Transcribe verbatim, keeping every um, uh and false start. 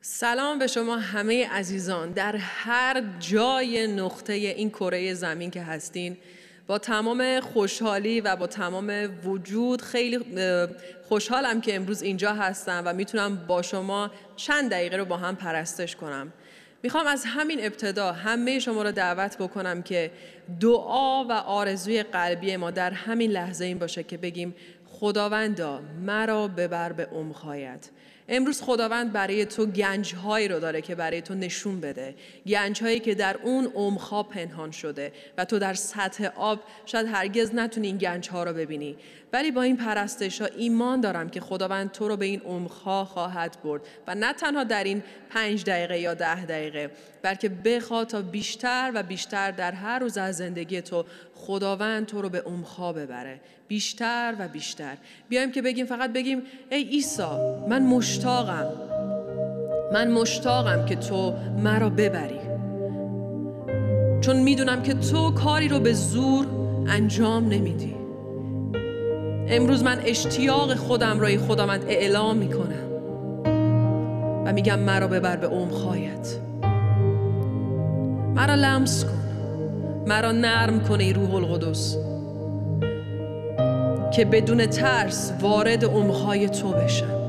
سلام به شما همه عزیزان در هر جای نقطه این کره زمین که هستین. با تمام خوشحالی و با تمام وجود خیلی خوشحالم که امروز اینجا هستم و میتونم با شما چند دقیقه رو با هم پرستش کنم. میخوام از همین ابتدا همه شما رو دعوت بکنم که دعا و آرزوی قلبی ما در همین لحظه این باشه که بگیم خداوندا مرا ببر به عمق‌هایت. امروز خداوند برای تو گنج‌هایی رو داره که برای تو نشون بده، گنج‌هایی که در اون عمق‌ها پنهان شده و تو در سطح آب شاید هرگز نتونی این گنج‌ها رو ببینی، ولی با این پرستش‌ها ایمان دارم که خداوند تو رو به این عمق‌ها خواهد برد و نه تنها در این پنج دقیقه یا ده دقیقه، بلکه بخواد تا بیشتر و بیشتر در هر روز از زندگی تو خداوند تو رو به عمق‌ها ببره، بیشتر و بیشتر. بیایم که بگیم، فقط بگیم ای عیسی، من مشتاقم من مشتاقم که تو مرا ببری، چون میدونم که تو کاری رو به زور انجام نمیدی. امروز من اشتیاق خودم رای خداوند اعلام میکنم و میگم مرا ببر به عمق‌هایت، مرا لمس کن، مرا نرم کن ای روح القدس، که بدون ترس وارد عمق‌های تو بشم.